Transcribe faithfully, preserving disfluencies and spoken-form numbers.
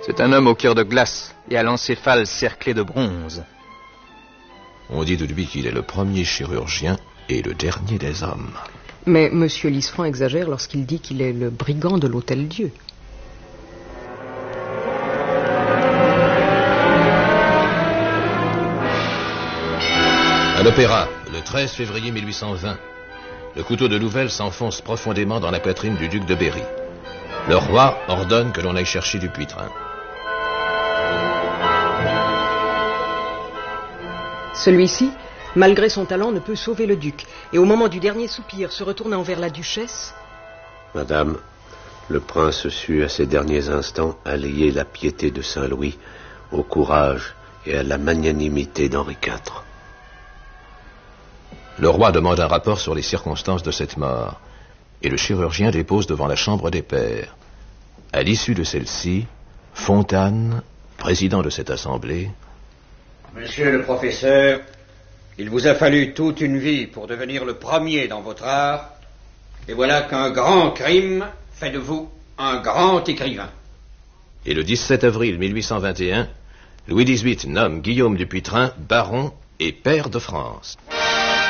C'est un homme au cœur de glace et à l'encéphale cerclé de bronze. On dit de lui qu'il est le premier chirurgien et le dernier des hommes. Mais M. Lisserand exagère lorsqu'il dit qu'il est le brigand de l'Hôtel-Dieu. À l'opéra, le treize février mille huit cent vingt, le couteau de Louvel s'enfonce profondément dans la poitrine du duc de Berry. Le roi ordonne que l'on aille chercher du Dupuytren. Celui-ci, malgré son talent, ne peut sauver le duc, et au moment du dernier soupir, se retournant vers la duchesse... Madame, le prince sut à ses derniers instants allier la piété de Saint-Louis au courage et à la magnanimité d'Henri quatre. Le roi demande un rapport sur les circonstances de cette mort, et le chirurgien dépose devant la chambre des pairs. À l'issue de celle-ci, Fontane, président de cette assemblée... Monsieur le professeur, il vous a fallu toute une vie pour devenir le premier dans votre art, et voilà qu'un grand crime fait de vous un grand écrivain. Et le dix-sept avril mille huit cent vingt et un, Louis dix-huit nomme Guillaume Dupuytren baron et pair de France.